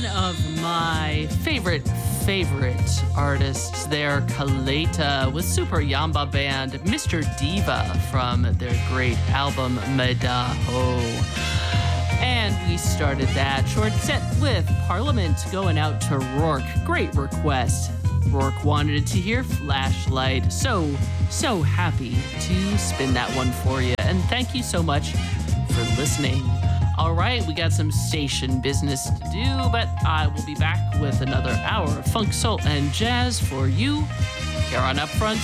one of my favorite artists there, Kaleta, with Super Yamba Band, Mr. Diva from their great album Medaho. And we started that short set with Parliament going out to Rourke. Great request. Rourke wanted to hear Flashlight. So happy to spin that one for you. And thank you so much for listening. All right, we got some station business to do, but I will be back with another hour of funk, soul, and jazz for you here on Upfront